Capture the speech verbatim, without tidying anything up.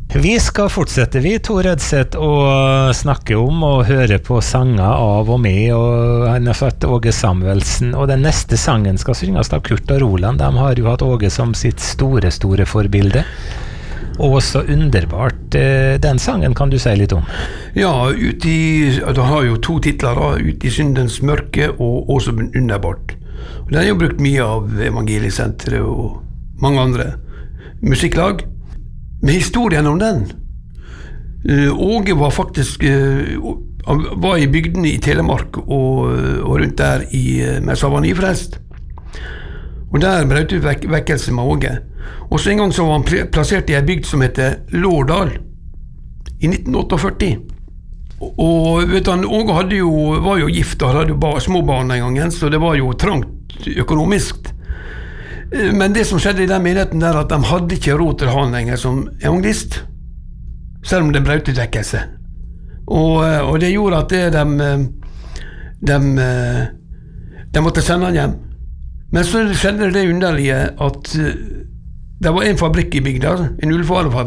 Vi skal fortsette, vi, Tor Edseth, å snakke om og høre på sanger av og med, og han har fått Åge Samuelsen, og den neste sangen skal synges av Kurt og Roland. De har jo hatt Åge som sitt store, store forbilde. Og så underbart. Den sangen kan du si litt om. Ja, ut i, det har jo to titler, da, Ut i syndens mørke og Også underbart. Og den er jo brukt mye av Evangeliesenteret og mange andre musikklag. Med historien om den, Åge var faktisk, han var i bygdene i Telemark og, og rundt der i, mens han var nyfrelst. Og der brøt ut vek vekkelse med Åge. Og så en gang så var han plassert i en bygd som heter Lårdal i nitten førtiåtte. Og vet du, Åge hadde jo, var jo gift og hadde jo bare små barn den gangen, så det var jo trangt økonomisk. Men det som skjedde i den menigheten der, at de hadde ikke råd til han lenger som evangelist, selv om det brøt ut vekkelse. Og, og det gjorde at det, de, de, de måtte sende han hjem. Men så skjedde det underlige at det var en fabrikk i bygda, en ullfarefabrikk,